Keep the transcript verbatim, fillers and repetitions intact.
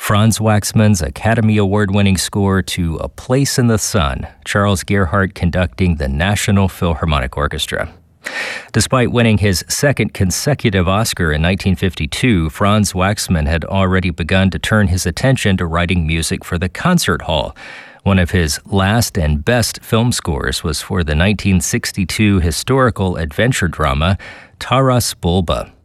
Franz Waxman's Academy Award-winning score to A Place in the Sun, Charles Gerhardt conducting the National Philharmonic Orchestra. Despite winning his second consecutive Oscar in nineteen fifty-two, Franz Waxman had already begun to turn his attention to writing music for the concert hall. One of his last and best film scores was for the nineteen sixty-two historical adventure drama Taras Bulba.